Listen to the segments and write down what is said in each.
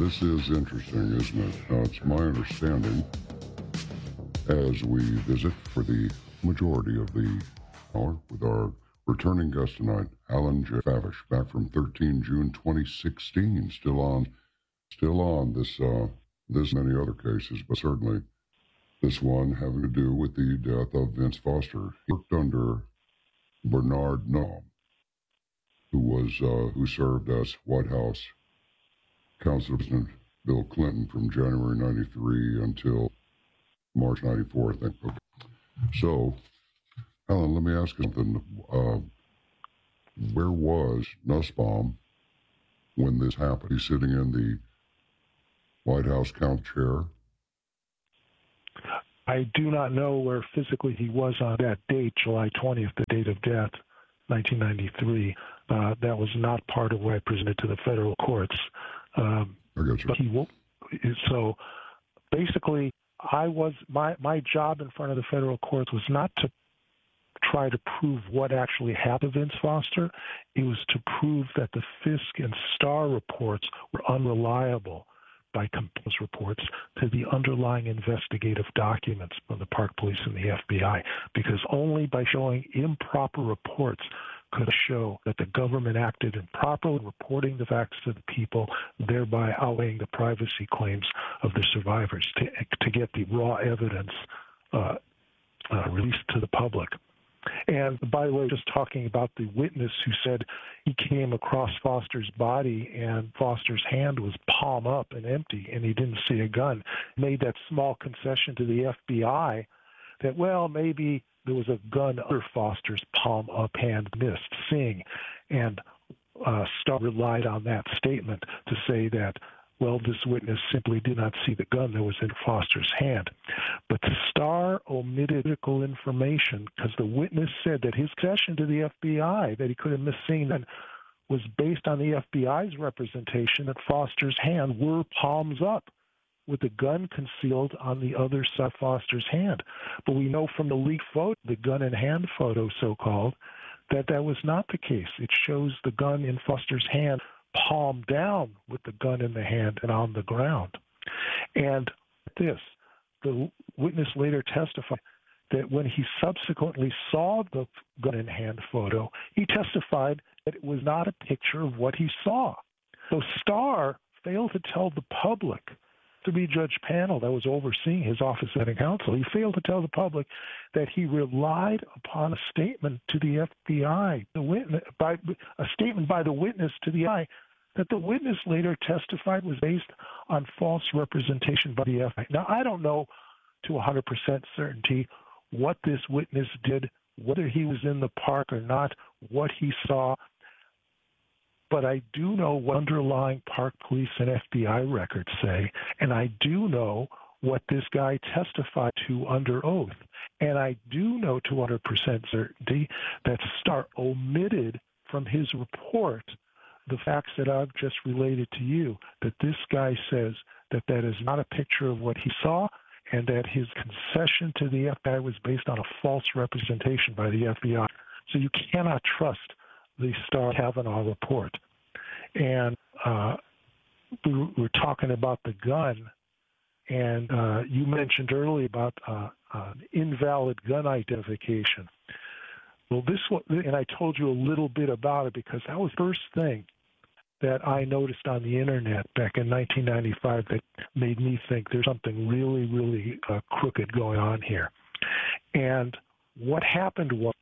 this is interesting, isn't it? It's my understanding, as we visit for the majority of the hour with our returning guest tonight, Alan J. Favish, back from 13 June 2016, still on this many other cases, but certainly this one having to do with the death of Vince Foster. He worked under Bernard Noam, who served as White House Counsel to President Bill Clinton from January 93 until March 94, I think. Okay. So, Alan, let me ask you something. Where was Nussbaum when this happened? He's sitting in the White House counsel chair. I do not know where physically he was on that date, July 20th, the date of death, 1993. That was not part of what I presented to the federal courts. I got you. But so basically, my job in front of the federal courts was not to try to prove what actually happened to Vince Foster. It was to prove that the Fisk and Starr reports were unreliable by comparison reports to the underlying investigative documents from the Park Police and the FBI, because only by showing improper reports could show that the government acted improperly, reporting the facts to the people, thereby outweighing the privacy claims of the survivors to get the raw evidence released to the public. And by the way, just talking about the witness who said he came across Foster's body and Foster's hand was palm up and empty and he didn't see a gun, made that small concession to the FBI that, well, maybe there was a gun under Foster's palm up hand missed seeing. And Starr relied on that statement to say that, well, this witness simply did not see the gun that was in Foster's hand. But Starr omitted critical information because the witness said that his confession to the FBI that he could have missed seeing that was based on the FBI's representation that Foster's hand were palms up with the gun concealed on the other side of Foster's hand. But we know from the leaked photo, the gun in hand photo so-called, that that was not the case. It shows the gun in Foster's hand palm down with the gun in the hand and on the ground. And the witness later testified that when he subsequently saw the gun in hand photo, he testified that it was not a picture of what he saw. So Starr failed to tell the public, the three-judge panel that was overseeing his office setting counsel, he failed to tell the public that he relied upon a statement to the FBI, a statement by the witness to the FBI that the witness later testified was based on false representation by the FBI. Now, I don't know to 100% certainty what this witness did, whether he was in the park or not, what he saw, but I do know what underlying Park Police and FBI records say, and I do know what this guy testified to under oath. And I do know to 100% certainty that Starr omitted from his report the facts that I've just related to you, that this guy says that that is not a picture of what he saw and that his concession to the FBI was based on a false representation by the FBI. So you cannot trust the Starr-Kavanaugh report. And we were talking about the gun, and you mentioned earlier about invalid gun identification. Well, and I told you a little bit about it because that was the first thing that I noticed on the internet back in 1995 that made me think there's something really, really crooked going on here. And what happened was,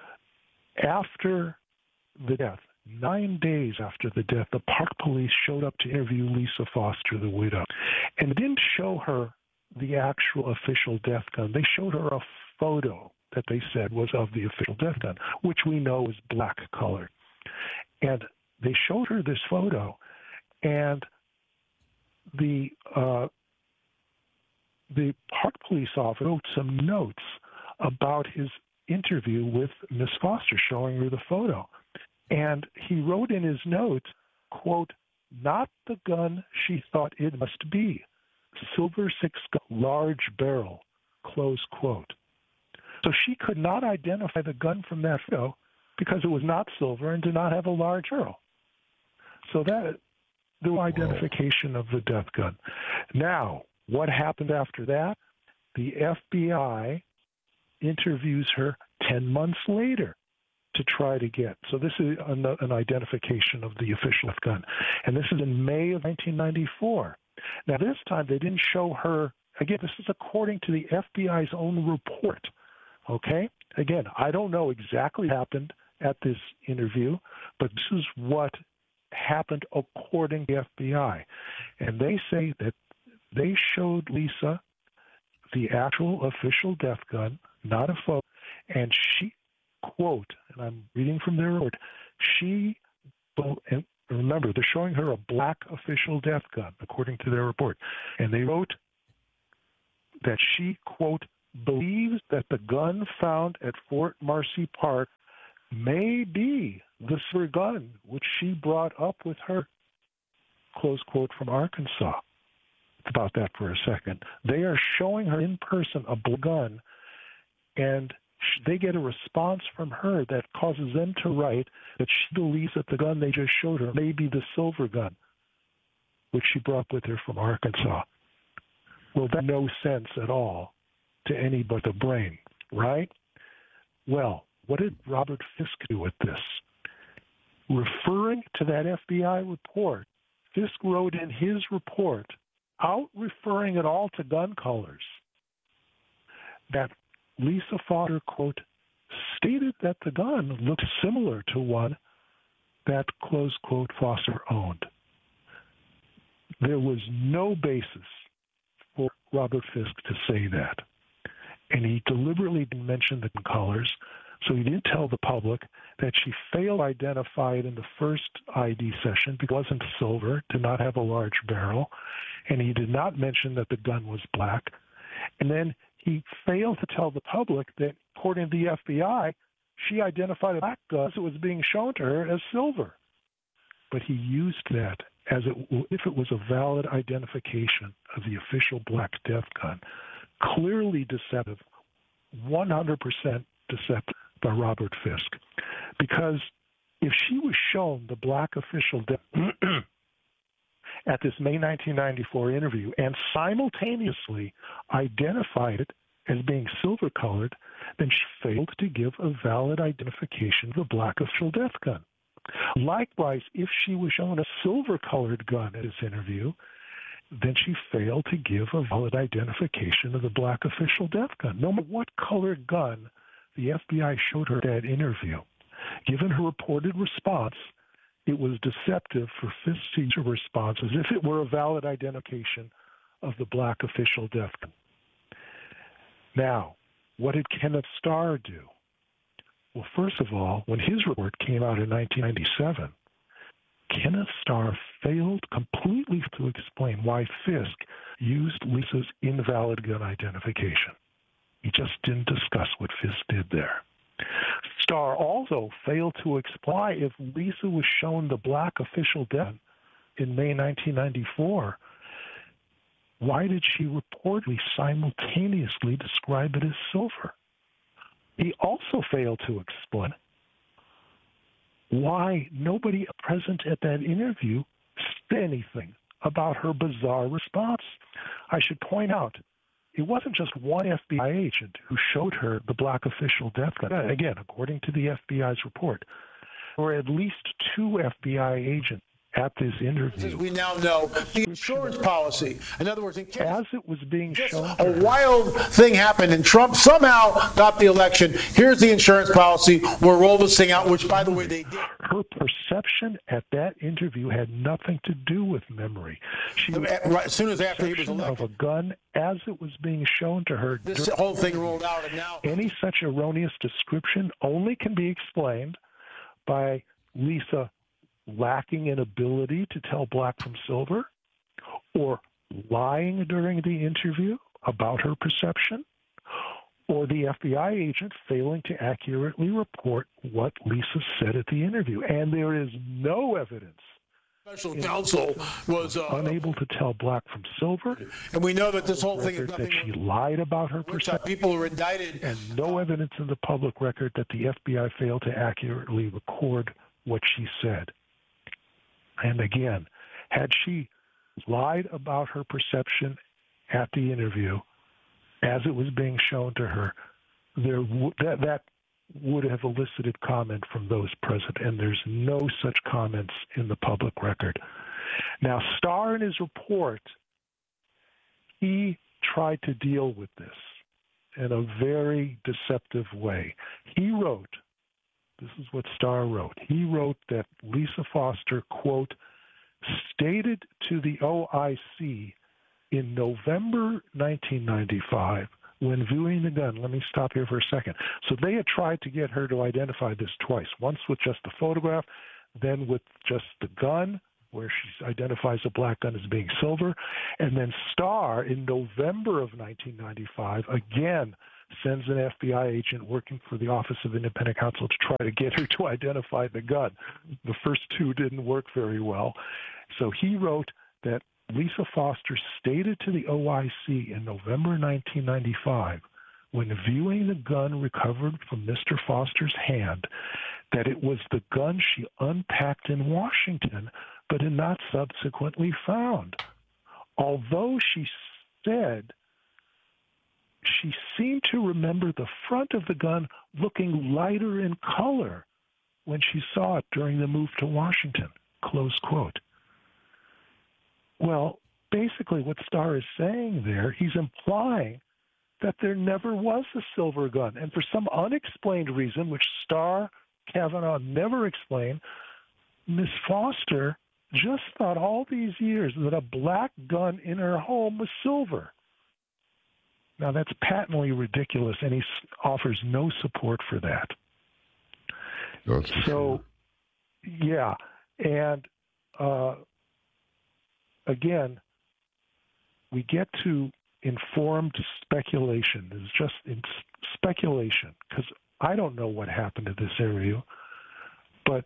after the death, 9 days after the death, the Park Police showed up to interview Lisa Foster, the widow, and they didn't show her the actual official death gun. They showed her a photo that they said was of the official death gun, which we know is black colored. And they showed her this photo, and the Park Police officer wrote some notes about his interview with Miss Foster, showing her the photo. And he wrote in his notes, quote, "Not the gun she thought it must be. Silver 6 large barrel," close quote. So she could not identify the gun from that photo because it was not silver and did not have a large barrel. So that the identification of the death gun. Now, what happened after that? The FBI interviews her 10 months later to try to get. So this is an identification of the official gun. And this is in May of 1994. Now, this time they didn't show her. Again, this is according to the FBI's own report. Okay? Again, I don't know exactly what happened at this interview, but this is what happened according to the FBI. And they say that they showed Lisa the actual official death gun, not a photo, and she, quote, and I'm reading from their report, and remember, they're showing her a black official death gun, according to their report, and they wrote that she, quote, believes that the gun found at Fort Marcy Park may be the silver gun which she brought up with her, close quote, from Arkansas. About that for a second. They are showing her in person a blue gun, and they get a response from her that causes them to write that she believes that the gun they just showed her may be the silver gun, which she brought with her from Arkansas. Well, that makes no sense at all to any but the brain, right? Well, what did Robert Fisk do with this? Referring to that FBI report, Fisk wrote in his report, out referring it all to gun colors, that Lisa Foster, quote, stated that the gun looked similar to one that, close quote, Foster owned. There was no basis for Robert Fisk to say that. And he deliberately didn't mention the colors, so he didn't tell the public that she failed to identify it in the first ID session because it wasn't silver, did not have a large barrel, and he did not mention that the gun was black. And then he failed to tell the public that, according to the FBI, she identified a black gun as it was being shown to her as silver. But he used that as if it was a valid identification of the official black death gun. Clearly deceptive, 100% deceptive by Robert Fisk. Because if she was shown the black official death at this May 1994 interview and simultaneously identified it as being silver-colored, then she failed to give a valid identification of the black official death gun. Likewise, if she was shown a silver-colored gun at this interview, then she failed to give a valid identification of the black official death gun. No matter what colored gun the FBI showed her at that interview, given her reported response, it was deceptive for Fisk to use her response as if it were a valid identification of the black official death gun. Now, what did Kenneth Starr do? Well, first of all, when his report came out in 1997, Kenneth Starr failed completely to explain why Fisk used Lisa's invalid gun identification. He just didn't discuss what Fisk did there. Starr also failed to explain if Lisa was shown the black official death in May 1994, why did she reportedly simultaneously describe it as silver? He also failed to explain why nobody present at that interview said anything about her bizarre response. I should point out, it wasn't just one FBI agent who showed her the black official death gun. Again, according to the FBI's report, there were at least two FBI agents at this interview. As we now know, the insurance policy. In other words, in case as it was being shown, a wild thing happened and Trump somehow got the election. Here's the insurance policy. We'll roll this thing out, which, by the way, they did. Her perception at that interview had nothing to do with memory. She was as soon as after he was elected. Of a gun as it was being shown to her. This whole thing rolled out, and now any such erroneous description only can be explained by Lisa lacking an ability to tell black from silver, or lying during the interview about her perception, or the FBI agent failing to accurately report what Lisa said at the interview. And there is no evidence. Special counsel was unable to tell black from silver. And we know that this whole thing is nothing. That she lied about her perception. People were indicted. And no evidence in the public record that the FBI failed to accurately record what she said. And again, Had she lied about her perception at the interview as it was being shown to her, that would have elicited comment from those present, and there's no such comments in the public record. Now, Starr, in his report, he tried to deal with this in a very deceptive way. He wrote, this is what Starr wrote, he wrote that Lisa Foster, quote, stated to the OIC in November 1995 when viewing the gun. Let me stop here for a second. So they had tried to get her to identify this twice, once with just the photograph, then with just the gun, where she identifies a black gun as being silver. And then Starr, in November of 1995, again sends an FBI agent working for the Office of Independent Counsel to try to get her to identify the gun. The first two didn't work very well. So he wrote that Lisa Foster stated to the OIC in November 1995, when viewing the gun recovered from Mr. Foster's hand, that it was the gun she unpacked in Washington but had not subsequently found. Although she said she seemed to remember the front of the gun looking lighter in color when she saw it during the move to Washington, close quote. Well, basically what Starr is saying there, he's implying that there never was a silver gun. And for some unexplained reason, which Starr, Kavanaugh never explained, Miss Foster just thought all these years that a black gun in her home was silver. Now, that's patently ridiculous, and he offers no support for that. That's so, yeah. And again, we get to informed speculation. It's just speculation, because I don't know what happened to this area, but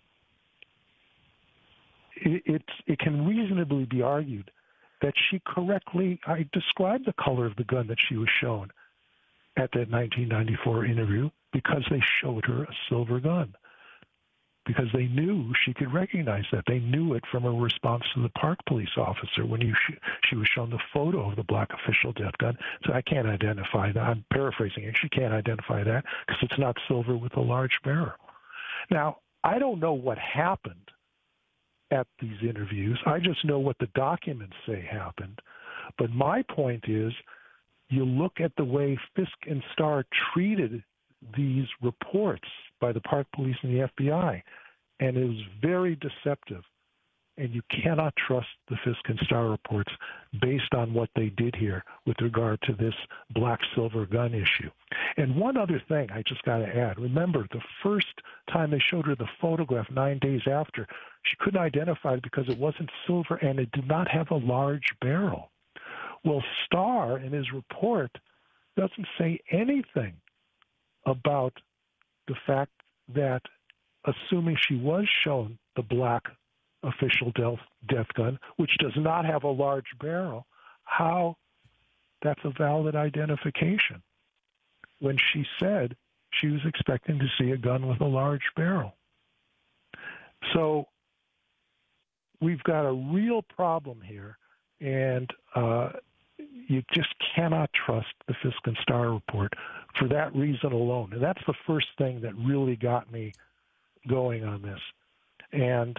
it can reasonably be argued that she correctly, I described the color of the gun that she was shown at that 1994 interview because they showed her a silver gun, because they knew she could recognize that. They knew it from her response to the park police officer when she was shown the photo of the black official death gun. So I can't identify that. I'm paraphrasing it. She can't identify that because it's not silver with a large barrel. Now, I don't know what happened at these interviews. I just know what the documents say happened. But my point is, you look at the way Fisk and Starr treated these reports by the park police and the FBI, and it was very deceptive. And you cannot trust the Fisk and Starr reports based on what they did here with regard to this black-silver gun issue. And one other thing I just got to add. Remember, the first time they showed her the photograph 9 days after, she couldn't identify it because it wasn't silver and it did not have a large barrel. Well, Starr, in his report, doesn't say anything about the fact that, assuming she was shown the black official death gun, which does not have a large barrel, how that's a valid identification when she said she was expecting to see a gun with a large barrel. So we've got a real problem here, and you just cannot trust the Fisk and Starr report for that reason alone. And that's the first thing that really got me going on this. And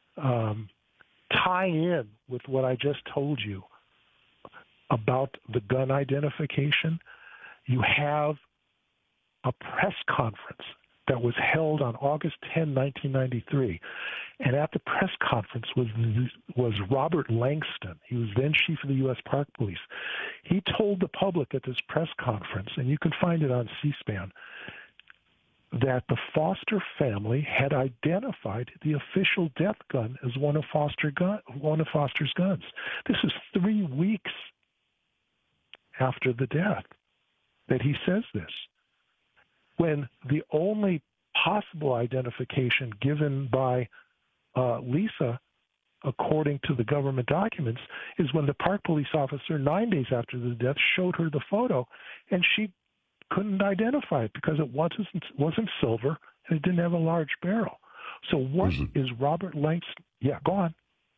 tie in with what I just told you about the gun identification, you have a press conference that was held on August 10, 1993. And at the press conference was Robert Langston. He was then chief of the U.S. Park Police. He told the public at this press conference, and you can find it on C-SPAN, that the Foster family had identified the official death gun as one of Foster's guns. This is 3 weeks after the death that he says this, when the only possible identification given by Lisa, according to the government documents, is when the park police officer 9 days after the death showed her the photo, and she couldn't identify it because it wasn't silver and it didn't have a large barrel. So what is Robert Langston? Yeah, go on.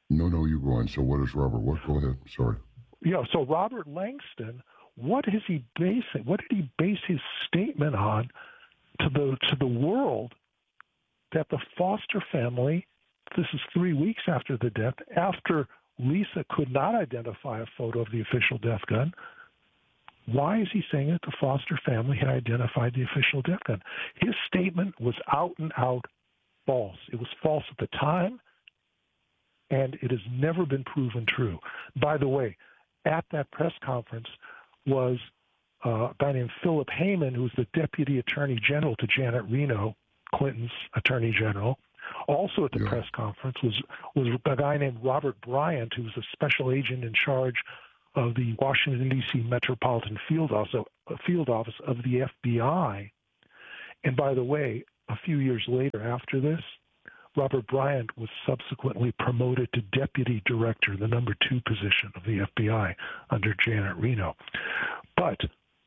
No, you go on. So what is Robert? What? Go ahead. Sorry. Yeah, so Robert Langston, what did he base his statement on to the world that the Foster family, this is 3 weeks after the death, after Lisa could not identify a photo of the official death gun, why is he saying that the Foster family had identified the official death gun? His statement was out and out false. It was false at the time, and it has never been proven true. By the way, at that press conference was a guy named Philip Heyman, who was the Deputy Attorney General to Janet Reno, Clinton's Attorney General. Also at the press conference was a guy named Robert Bryant, who was a special agent in charge of the Washington, D.C. Metropolitan Field Office of the FBI. And by the way, a few years later after this, Robert Bryant was subsequently promoted to Deputy Director, the number 2 position of the FBI under Janet Reno. But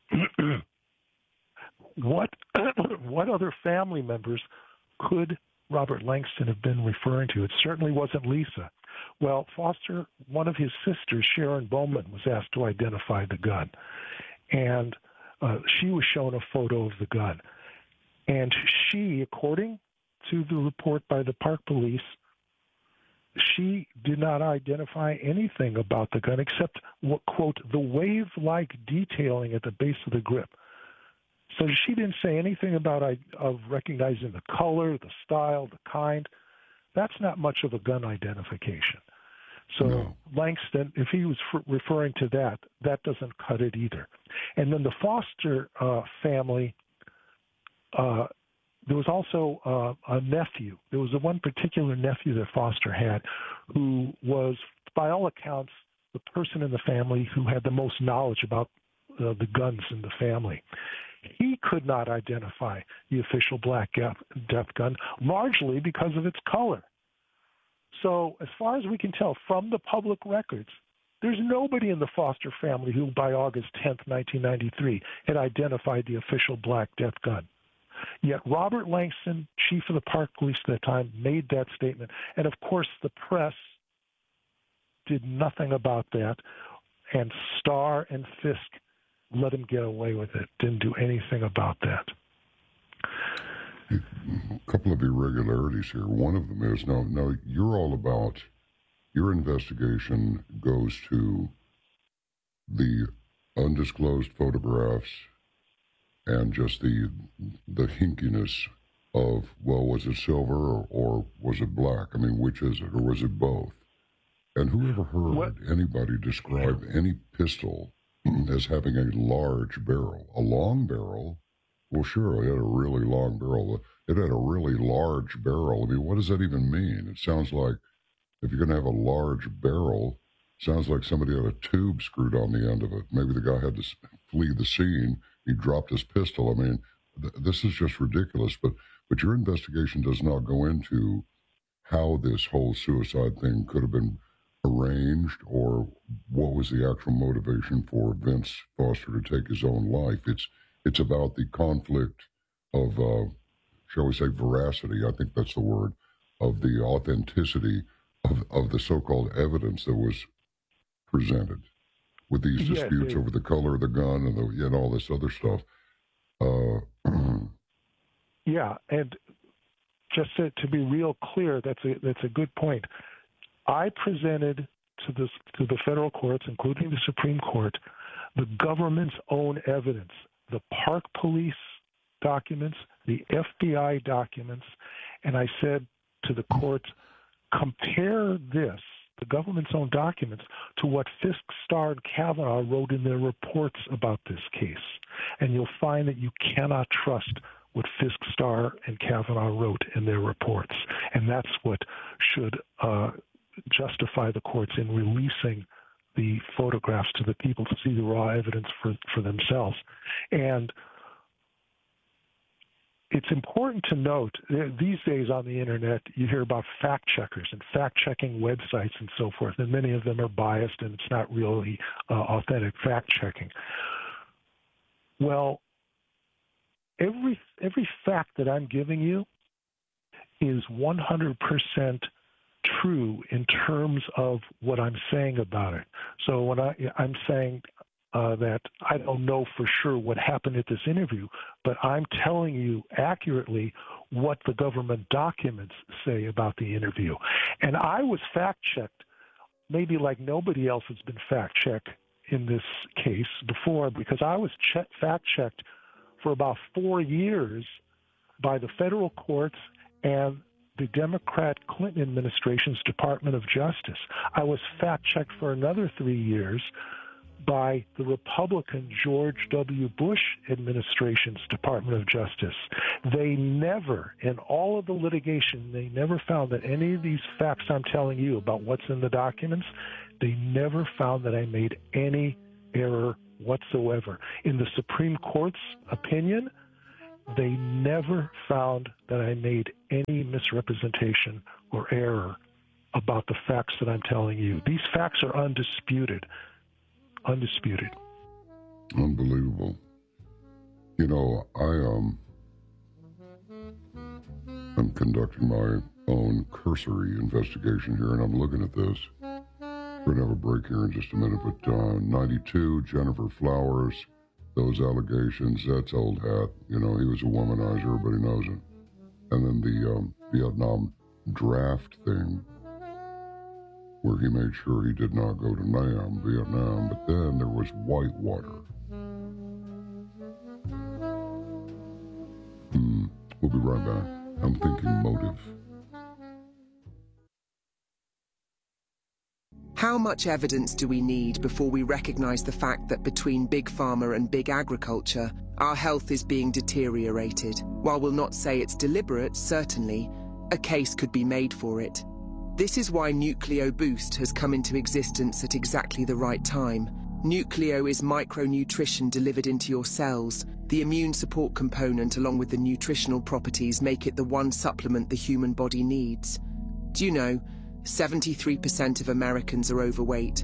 what other family members could Robert Langston have been referring to? It certainly wasn't Lisa. Well, Foster, one of his sisters, Sharon Bowman, was asked to identify the gun. And she was shown a photo of the gun. And she, according to the report by the Park Police, she did not identify anything about the gun except, what, quote, the wave-like detailing at the base of the grip. So she didn't say anything about of recognizing the color, the style, the kind. That's not much of a gun identification. So no. Langston, if he was referring to that, that doesn't cut it either. And then the Foster family, there was also a nephew. There was one particular nephew that Foster had who was, by all accounts, the person in the family who had the most knowledge about the guns in the family. He could not identify the official black death gun, largely because of its color. So as far as we can tell from the public records, there's nobody in the Foster family who, by August 10th, 1993, had identified the official black death gun. Yet Robert Langston, chief of the Park Police at the time, made that statement. And, of course, the press did nothing about that, and Starr and Fisk let him get away with it, didn't do anything about that. A couple of irregularities here. One of them is, now you're all about, your investigation goes to the undisclosed photographs and just the hinkiness of, well, was it silver or was it black? I mean, which is it, or was it both? And who ever heard anybody describe any pistol as having a large barrel? A long barrel? Well, sure, it had a really long barrel. It had a really large barrel. I mean, what does that even mean? It sounds like, if you're going to have a large barrel, it sounds like somebody had a tube screwed on the end of it. Maybe the guy had to flee the scene. He dropped his pistol. I mean, this is just ridiculous. But your investigation does not go into how this whole suicide thing could have been arranged or what was the actual motivation for Vince Foster to take his own life. It's about the conflict of, shall we say, veracity, I think that's the word, of the authenticity of the so-called evidence that was presented with these disputes over the color of the gun and all this other stuff. Yeah, and just to be real clear, that's a good point. I presented to the federal courts, including the Supreme Court, the government's own evidence, the Park Police documents, the FBI documents, and I said to the court, compare this, the government's own documents, to what Fisk, Starr, and Kavanaugh wrote in their reports about this case. And you'll find that you cannot trust what Fisk, Starr, and Kavanaugh wrote in their reports. And that's what should justify the courts in releasing the photographs to the people to see the raw evidence for themselves. And it's important to note, these days on the internet, you hear about fact checkers and fact-checking websites and so forth, and many of them are biased and it's not really authentic fact-checking. Well, every fact that I'm giving you is 100% true in terms of what I'm saying about it. So when I'm saying that I don't know for sure what happened at this interview, but I'm telling you accurately what the government documents say about the interview. And I was fact-checked, maybe like nobody else has been fact-checked in this case before, because I was fact-checked for about 4 years by the federal courts and the Democrat Clinton administration's Department of Justice. I was fact-checked for another 3 years by the Republican George W. Bush administration's Department of Justice. They never, in all of the litigation, they never found that any of these facts I'm telling you about what's in the documents, they never found that I made any error whatsoever. In the Supreme Court's opinion, they never found that I made any misrepresentation or error about the facts that I'm telling you. These facts are undisputed. Undisputed. Unbelievable. You know, I'm conducting my own cursory investigation here, and I'm looking at this. We're going to have a break here in just a minute, but 92, Jennifer Flowers, those allegations, that's old hat. You know, he was a womanizer, everybody knows it. And then the Vietnam draft thing, where he made sure he did not go to Vietnam, but then there was Whitewater. We'll be right back. I'm thinking motive. How much evidence do we need before we recognize the fact that between big pharma and big agriculture, our health is being deteriorated? While we'll not say it's deliberate, certainly, a case could be made for it. This is why Nucleo Boost has come into existence at exactly the right time. Nucleo is micronutrition delivered into your cells. The immune support component along with the nutritional properties make it the one supplement the human body needs. Do you know, 73% of Americans are overweight,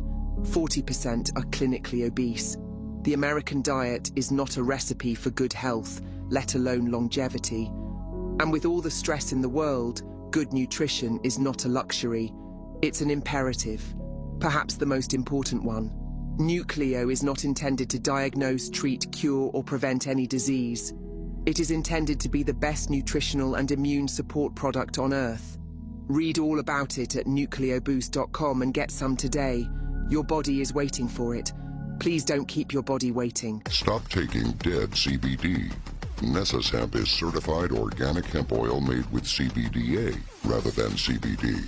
40% are clinically obese. The American diet is not a recipe for good health, let alone longevity. And with all the stress in the world, good nutrition is not a luxury, it's an imperative, perhaps the most important one. Nucleo is not intended to diagnose, treat, cure, or prevent any disease. It is intended to be the best nutritional and immune support product on Earth. Read all about it at nucleoboost.com and get some today. Your body is waiting for it. Please don't keep your body waiting. Stop taking dead CBD. Nessus Hemp is certified organic hemp oil made with CBDA rather than CBD.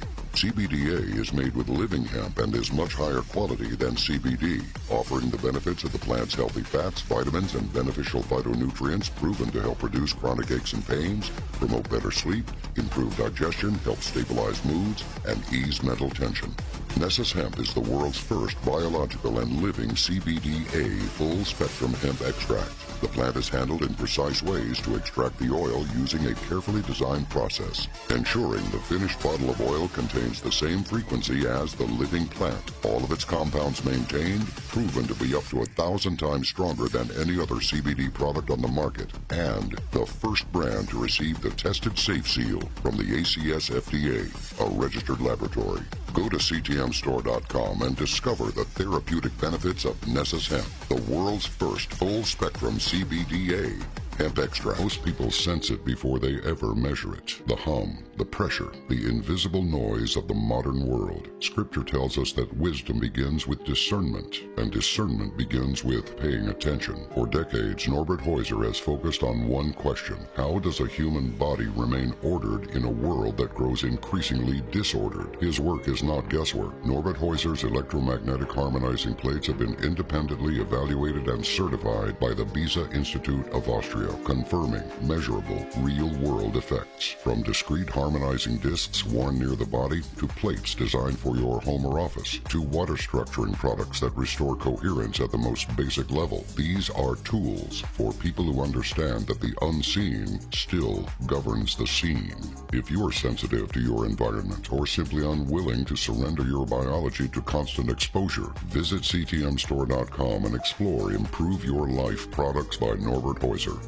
CBDA is made with living hemp and is much higher quality than CBD, offering the benefits of the plant's healthy fats, vitamins, and beneficial phytonutrients proven to help reduce chronic aches and pains, promote better sleep, improve digestion, help stabilize moods, and ease mental tension. Nessus Hemp is the world's first biological and living CBDA full-spectrum hemp extract. The plant is handled in precise ways to extract the oil using a carefully designed process, ensuring the finished bottle of oil contains the same frequency as the living plant. All of its compounds maintained, proven to be up to 1,000 times stronger than any other CBD product on the market, and the first brand to receive the Tested Safe Seal from the ACS FDA, a registered laboratory. Go to ctmstore.com and discover the therapeutic benefits of Nessus Hemp, the world's first full-spectrum CBDA hemp extract. Most people sense it before they ever measure it. The hum, the pressure, the invisible noise of the modern world. Scripture tells us that wisdom begins with discernment, and discernment begins with paying attention. For decades, Norbert Heuser has focused on one question: how does a human body remain ordered in a world that grows increasingly disordered? His work is not guesswork. Norbert Heuser's electromagnetic harmonizing plates have been independently evaluated and certified by the Beza Institute of Austria, confirming measurable, real-world effects. From discrete harmonizing discs worn near the body, to plates designed for your home or office, to water structuring products that restore coherence at the most basic level. These are tools for people who understand that the unseen still governs the seen. If you are sensitive to your environment or simply unwilling to surrender your biology to constant exposure, visit ctmstore.com and explore Improve Your Life products by Norbert Heuser.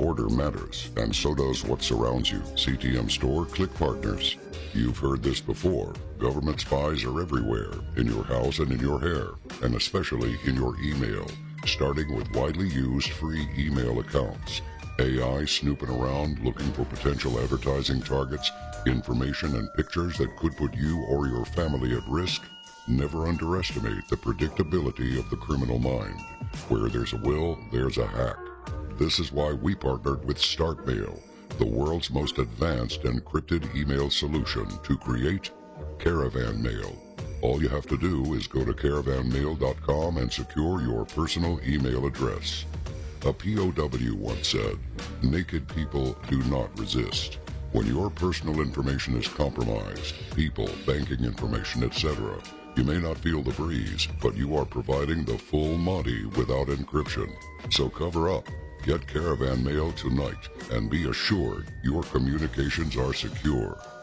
order matters, and so does what surrounds you. CTM Store, click partners. You've heard this before. Government spies are everywhere, in your house and in your hair, and especially in your email, starting with widely used free email accounts. AI snooping around looking for potential advertising targets, information and pictures that could put you or your family at risk. Never underestimate the predictability of the criminal mind. Where there's a will, there's a hack. This is why we partnered with StartMail, the world's most advanced encrypted email solution, to create Caravan Mail. All you have to do is go to caravanmail.com and secure your personal email address. A POW once said, "Naked people do not resist." When your personal information is compromised, people, banking information, etc., you may not feel the breeze, but you are providing the full Monty without encryption. So cover up, get Caravan Mail tonight, and be assured your communications are secure.